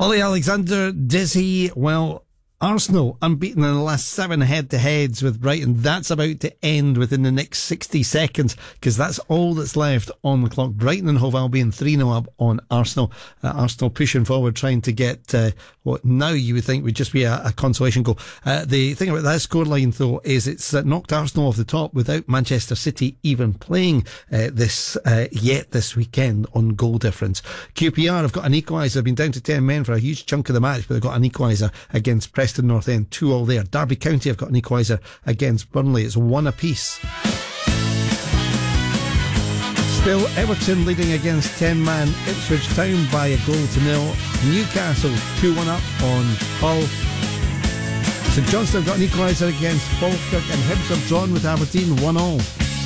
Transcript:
Ollie Alexander, dizzy. Well, Arsenal unbeaten in the last 7 head-to-heads with Brighton. That's about to end within the next 60 seconds because that's all that's left on the clock. Brighton and Hove Albion 3-0 up on Arsenal. Arsenal pushing forward, trying to get what now you would think would just be a consolation goal. The thing about that scoreline, though, is it's knocked Arsenal off the top without Manchester City even playing this weekend on goal difference. QPR have got an equaliser. They've been down to 10 men for a huge chunk of the match, but they've got an equaliser against Preston North End, 2-2 there. Derby County have got an equaliser against Burnley. It's 1 apiece. Still, Everton leading against 10-man Ipswich Town by a goal to nil. Newcastle 2-1 up on Hull. St Johnstone have got an equaliser against Falkirk, and Hibs have drawn with Aberdeen 1-1.